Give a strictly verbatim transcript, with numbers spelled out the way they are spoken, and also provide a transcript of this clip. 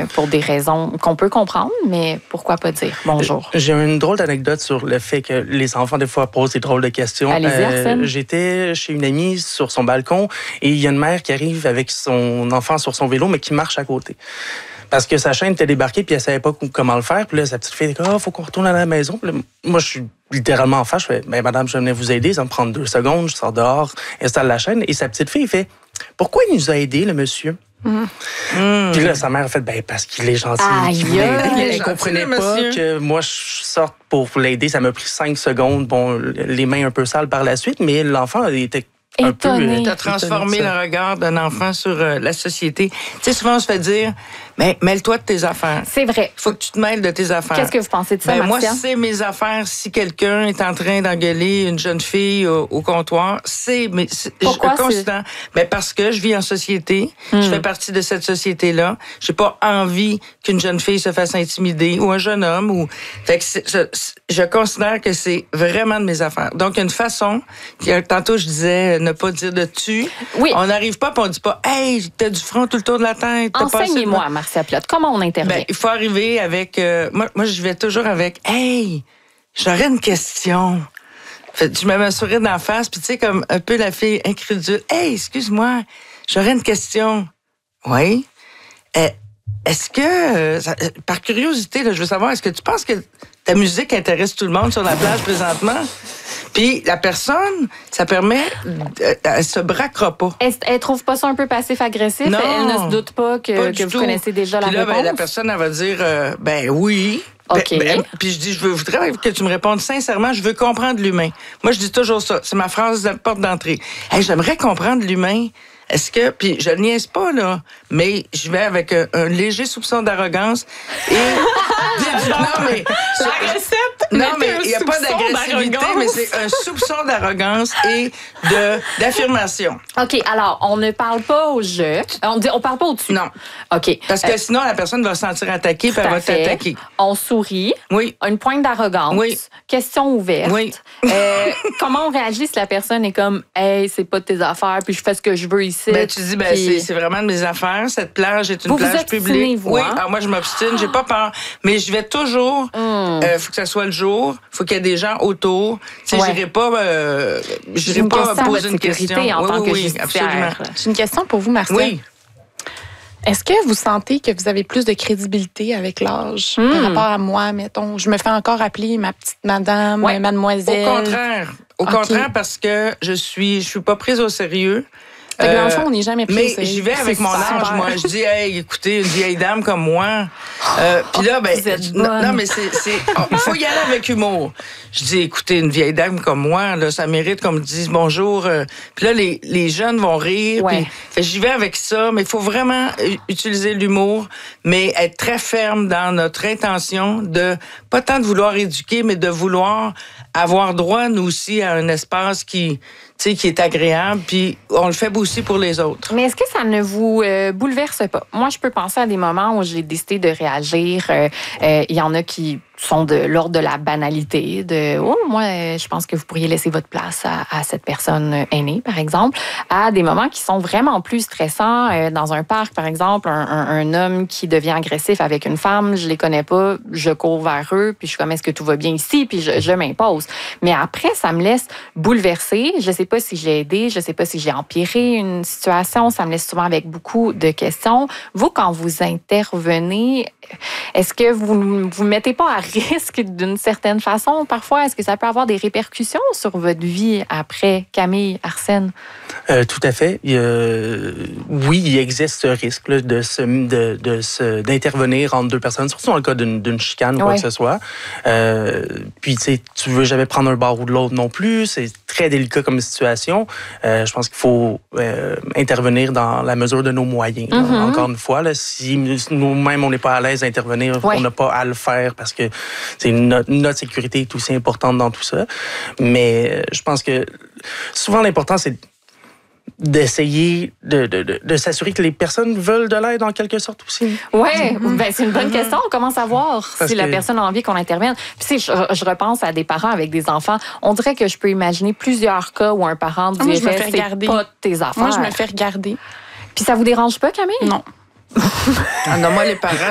euh, pour des raisons qu'on peut comprendre, mais pourquoi pas dire bonjour? J'ai une drôle d'anecdote sur le fait que les enfants, des fois, posent des drôles de questions. Allez-y, Arsène. J'étais chez une amie sur son balcon et il y a une mère qui arrive avec son enfant sur son vélo, mais qui marche à côté. Parce que sa chaîne était débarquée, puis elle savait pas comment le faire. Puis là, sa petite fille dit « Ah, oh, faut qu'on retourne à la maison. » Puis là, moi, je suis littéralement en face. Je fais « Ben, madame, je venais vous aider. Ça va me prendre deux secondes. Je sors dehors, installe la chaîne. » Et sa petite fille fait « Pourquoi il nous a aidés, le monsieur? » Mmh. Mmh. Puis là, sa mère a fait « Ben, parce qu'il est gentil. Aïe, qu'il voulait aider. » Elle gentil, comprenait pas monsieur. que moi, je sorte pour l'aider. Ça m'a pris cinq secondes. Bon, les mains un peu sales par la suite, mais l'enfant était un étonné. peu... Tu as transformé le regard d'un enfant sur euh, la société. Tu sais, souvent, on se fait dire, mais mêle-toi de tes affaires. C'est vrai. Il faut que tu te mêles de tes affaires. Qu'est-ce que vous pensez de ça, ben, Marcia? Moi, c'est mes affaires. Si quelqu'un est en train d'engueuler une jeune fille au, au comptoir, c'est... Mais, c'est Pourquoi je considère, ben, parce que je vis en société. Hmm. Je fais partie de cette société-là. J'ai pas envie qu'une jeune fille se fasse intimider ou un jeune homme. Ou... Fait que c'est, je, je considère que c'est vraiment de mes affaires. Donc, une façon... Tantôt, je disais ne pas dire de tu. Oui. On n'arrive pas et on dit pas « Hey, t'as du front tout le tour de la tête. » Enseignez-moi, Marcia Pilote, comment on intervient? Ben, il faut arriver avec... Euh, moi, moi, je vais toujours avec « Hey, j'aurais une question. » Fait, je me mets un sourire d'en face, puis tu sais, comme un peu la fille incrédule. « Hey, excuse-moi, j'aurais une question. » Oui. Euh, est-ce que, euh, ça, par curiosité, là, je veux savoir, est-ce que tu penses que ta musique intéresse tout le monde sur la plage présentement? Puis la personne, ça permet, euh, elle se braquera pas. Elle, elle trouve pas ça un peu passif-agressif? Non, elle ne se doute pas que, pas que vous tout. connaissez déjà puis la là, réponse? Ben, la personne, elle va dire, euh, ben oui. OK. Ben, ben, puis je dis, je veux, voudrais que tu me répondes sincèrement, je veux comprendre l'humain. Moi, je dis toujours ça. C'est ma phrase de porte d'entrée. Hey, j'aimerais comprendre l'humain. Est-ce que, puis je ne niaise pas, là, mais je vais avec un, un léger soupçon d'arrogance et... non, mais... La recette! Non, mais il n'y a pas d'agressivité, mais c'est un soupçon d'arrogance et de, d'affirmation. OK, alors, on ne parle pas au je. On dit, on parle pas au-dessus. Non. OK. Parce que euh, sinon, la personne va se sentir attaquée puis elle va t'attaquer. On sourit. Oui. Une pointe d'arrogance. Oui. Question ouverte. Oui. Euh, comment on réagit si la personne est comme, hey, c'est pas de tes affaires, puis je fais ce que je veux ici? Ben, tu dis, ben, puis... c'est, c'est vraiment de mes affaires. Cette plage est une vous plage vous publique. Vous, oui. hein? Alors moi, je m'obstine, j'ai pas peur. Mais je vais toujours, il mm. euh, faut que ça soit le jour, faut qu'il y ait des gens autour. Tu sais, ouais. j'irai pas, euh, j'irai pas poser une question. En oui, tant oui, que oui, absolument. J'ai une question pour vous, Marcia. Oui. Est-ce que vous sentez que vous avez plus de crédibilité avec l'âge mm. par rapport à moi, mettons? Je me fais encore appeler ma petite madame, ouais. mademoiselle. Au contraire. Au okay. contraire, parce que je suis, je suis pas prise au sérieux. Fait que dans le fond, on n'est jamais pris. Mais j'y vais avec mon âge, moi. Je dis, hey, écoutez, une vieille dame comme moi. Euh, Puis là, ben, non, non, mais c'est, c'est, il faut y aller avec humour. Je dis, écoutez, une vieille dame comme moi, là, ça mérite qu'on me dise bonjour. Puis là, les, les jeunes vont rire. Ouais. Puis j'y vais avec ça, mais il faut vraiment utiliser l'humour, mais être très ferme dans notre intention de, pas tant de vouloir éduquer, mais de vouloir avoir droit, nous aussi, à un espace qui, tu sais, qui est agréable, puis on le fait aussi pour les autres. Mais est-ce que ça ne vous euh, bouleverse pas? Moi, je peux penser à des moments où j'ai décidé de réagir. Il euh, euh, y en a qui sont de l'ordre de la banalité, de « Oh, moi, je pense que vous pourriez laisser votre place à, à cette personne aînée, par exemple », à des moments qui sont vraiment plus stressants. Euh, dans un parc, par exemple, un, un, un homme qui devient agressif avec une femme, je les connais pas, je cours vers eux, puis je suis comme « Est-ce que tout va bien ici? » Puis je, je m'impose. Mais après, ça me laisse bouleverser. Je sais pas si j'ai aidé, je sais pas si j'ai empiré une situation. Ça me laisse souvent avec beaucoup de questions. Vous, quand vous intervenez, est-ce que vous ne vous mettez pas à risque d'une certaine façon parfois? Est-ce que ça peut avoir des répercussions sur votre vie après? Camille, Arsène? Euh, tout à fait. Il y a, oui, il existe ce risque là, de se, de, de se, d'intervenir entre deux personnes, surtout dans le cas d'une, d'une chicane ou quoi ouais. que ce soit. Euh, puis, tu sais, tu veux jamais prendre un bord ou de l'autre non plus. C'est très délicat comme situation. Euh, je pense qu'il faut euh, intervenir dans la mesure de nos moyens. Mm-hmm. Encore une fois, là, si nous-mêmes, on n'est pas à l'aise d'intervenir, ouais. on n'a pas à le faire parce que notre, notre sécurité est aussi importante dans tout ça. Mais je pense que souvent, l'important, c'est d'essayer de, de, de, de s'assurer que les personnes veulent de l'aide en quelque sorte aussi. Oui, mm-hmm. ben, c'est une bonne question. On commence à voir Parce si que... la personne a envie qu'on intervienne. Puis, je, je repense à des parents avec des enfants. On dirait que je peux imaginer plusieurs cas où un parent dirait Moi, je me fais c'est regarder. pas tes affaires. Moi, je me fais regarder. Puis ça vous dérange pas, Camille? Non. Ah non, moi, les parents,